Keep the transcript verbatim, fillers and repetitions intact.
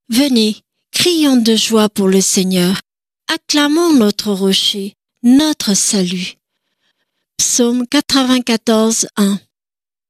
Venez, crions de joie pour le Seigneur. Acclamons notre rocher, notre salut. Psaume quatre-vingt-quatorze, un.